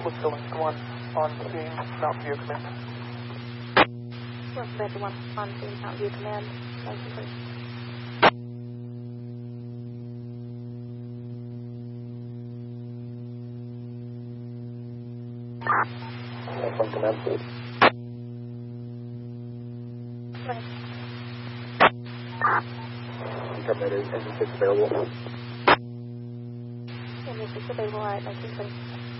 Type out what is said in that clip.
What's going on scene, Mountain View Command? What's Delta 1 on scene, Mountain View Command, license please. From command, please. Right. Engine 6 available. Engine 6 available at license please.